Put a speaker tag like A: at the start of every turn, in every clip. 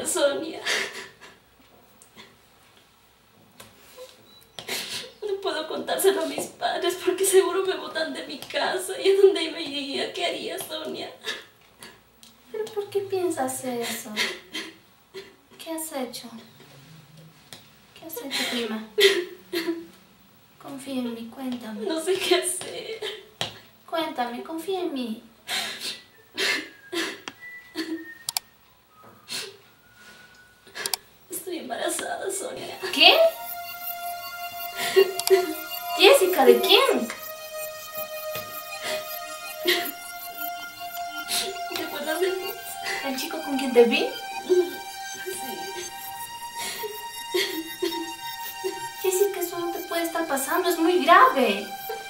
A: quería, Sonia. No puedo contárselo a mis padres porque seguro me botan de mi casa y a donde me iría, ¿qué haría, Sonia?
B: ¿Pero por qué piensas eso? ¿Qué has hecho? ¿Qué has hecho, prima? Confía en mí, cuéntame.
A: No sé qué hacer.
B: Cuéntame, confía en mí.
A: Estoy embarazada, Sonia.
B: ¿Qué? Jessica, ¿de quién?
A: ¿Te acuerdas de Luz?
B: ¿El chico con quien te vi?
A: Sí.
B: Jessica, eso no te puede estar pasando, es muy grave.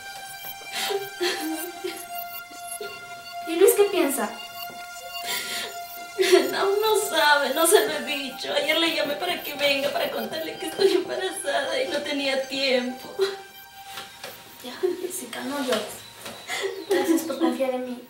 B: ¿Y Luis qué piensa?
A: Aún no sabe, no se lo he dicho. Ayer le llamé para que venga, para contarle que estoy embarazada y no tenía tiempo.
B: Ya, Jessica, no llores. Gracias por confiar en mí.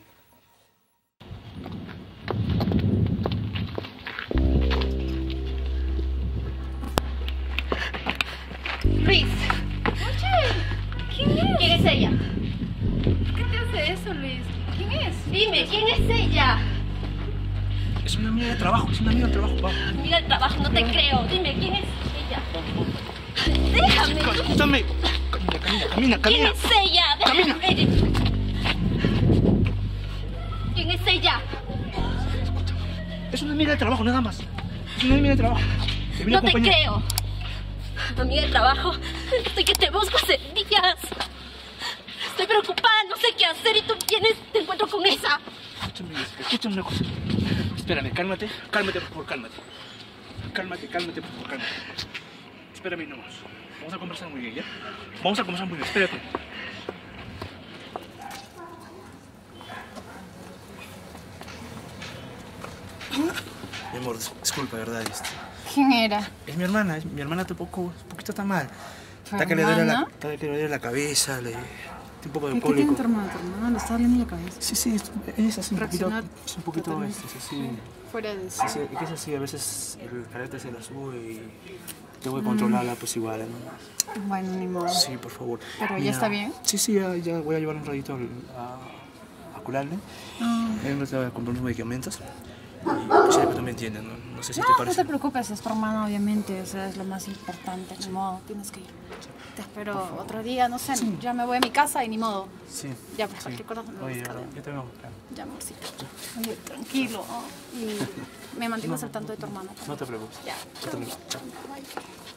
C: Luis. Oye, ¿quién es? ¿Quién es ella?
D: ¿Por qué te hace eso, Luis? ¿Quién es?
C: Dime, ¿quién es ella?
E: Es una amiga de trabajo, es una amiga de trabajo, vamos.
C: Amiga del trabajo, no te creo. Dime, ¿quién es ella? Déjame.
E: Chica, escúchame. Camina.
C: ¿Quién es ella?
E: Camina.
C: Déjame. ¿Quién es ella?
E: Es una amiga de trabajo, nada más. Es una amiga de trabajo.
C: No te creo. Amiga del trabajo, estoy que te busco hace días. Estoy preocupada, no sé qué hacer y tú vienes, te encuentro con esa.
E: Escúchame, Jessica, escúchame una cosa. Espérame, cálmate, por favor, cálmate. Cálmate, por favor, cálmate. Espérame nomás. Vamos a conversar muy bien, ¿ya? Vamos a conversar muy bien, espérate. Mi amor, disculpa, ¿verdad?
D: ¿Quién era?
E: Es mi hermana un poquito está mal.
D: ¿Tu
E: Está que le duele
D: hermana?
E: la cabeza, tiene un poco de
D: ¿Qué tiene
E: cólico.
D: tu hermana? ¿Tu hermana le está doliendo la cabeza?
E: Sí, es así
D: Reaccionar
E: es un poquito
D: totalmente.
E: es así.
D: Fuera de eso.
E: Sí, es que es así, a veces el carácter se la sube y tengo que controlarla pues igual, ¿no?
D: Bueno, ni modo.
E: Sí, por favor.
D: ¿Pero ya
E: Mira,
D: está bien?
E: Sí, ya voy a llevar un ratito a curarle. Él te va a comprar unos medicamentos. Y pues ya que tú me entiendes, ¿no? No sé si te
D: No
E: parece.
D: te preocupes, es tu hermana, obviamente. O sea, es lo más importante. Ni modo, tienes que ir. Te espero otro día, no sé.
E: Sí.
D: Ya me voy a mi casa y ni modo.
E: Sí.
D: Ya, pues cualquier cosa me
E: Oye,
D: busca.
E: yo te vengo a buscar.
D: Ya, amorcito. Oye, tranquilo. ¿No? Y me mantienes al tanto de tu hermana.
E: No te preocupes.
D: Ya.
E: No te preocupes. Chao.
D: Bye.